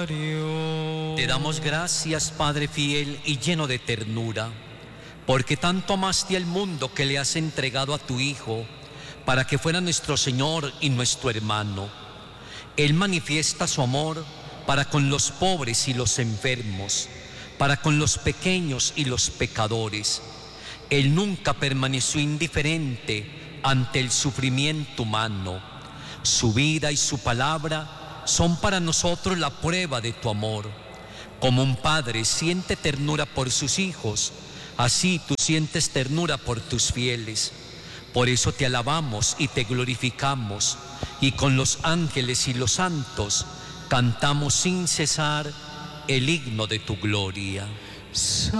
Rosario. Te damos gracias, Padre fiel y lleno de ternura, porque tanto amaste al mundo que le has entregado a tu Hijo, para que fuera nuestro Señor y nuestro hermano. Él manifiesta su amor para con los pobres y los enfermos, para con los pequeños y los pecadores. Él nunca permaneció indiferente ante el sufrimiento humano. Su vida y su palabra son para nosotros la prueba de tu amor. Como un padre siente ternura por sus hijos, así tú sientes ternura por tus fieles. Por eso te alabamos y te glorificamos, y con los ángeles y los santos cantamos sin cesar el himno de tu gloria.